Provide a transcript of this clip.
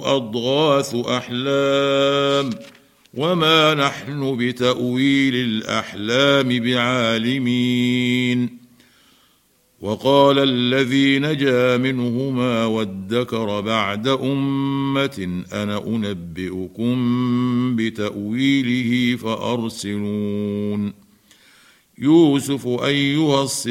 أضغاث أحلام وما نحن بتأويل الأحلام بعالمين. وقال الذي نجا منهما وادكر بعد أمة أنا أنبئكم بتأويله فأرسلون. يوسف أيها